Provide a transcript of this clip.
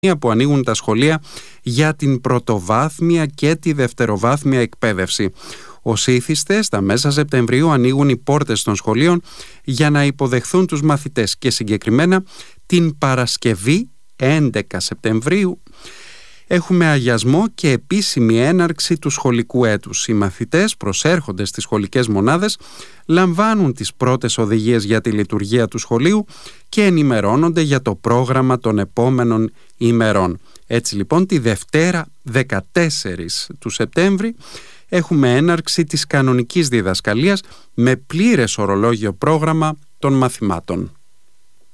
που ανοίγουν τα σχολεία για την πρωτοβάθμια και τη δευτεροβάθμια εκπαίδευση. Ως ήθιστε, στα μέσα Σεπτεμβρίου ανοίγουν οι πόρτες των σχολείων για να υποδεχθούν τους μαθητές και συγκεκριμένα την Παρασκευή 11 Σεπτεμβρίου έχουμε αγιασμό και επίσημη έναρξη του σχολικού έτους. Οι μαθητές προσέρχονται στις σχολικές μονάδες, λαμβάνουν τις πρώτες οδηγίες για τη λειτουργία του σχολείου και ενημερώνονται για το πρόγραμμα των επόμενων ημερών. Έτσι λοιπόν τη Δευτέρα 14 του Σεπτέμβρη έχουμε έναρξη της κανονικής διδασκαλίας με πλήρες ορολόγιο πρόγραμμα των μαθημάτων.